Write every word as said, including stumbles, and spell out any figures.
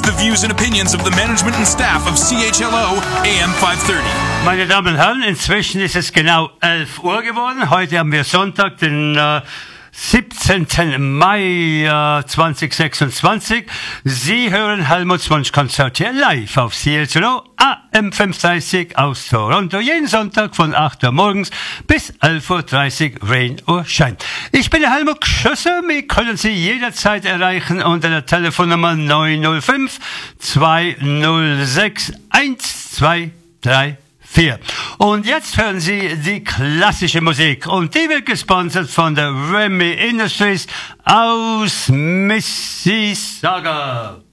the views and opinions of the management and staff of C H L O A M five thirty. Meine Damen und Herren, inzwischen ist es genau elf Uhr geworden. Heute haben wir Sonntag, den äh, siebzehnten Mai äh, zweitausendsechsundzwanzig. Sie hören Helmuts Wunschkonzert hier live auf C H L O A M fünfhundertdreißig aus Toronto. Jeden Sonntag von acht Uhr morgens bis elf Uhr dreißig, Rain or Shine. Ich bin der Helmut Schösser. Wir können Sie jederzeit erreichen unter der Telefonnummer neun null fünf, zwei null sechs, eins zwei drei vier. Und jetzt hören Sie die klassische Musik und die wird gesponsert von der Remy Industries aus Mississauga.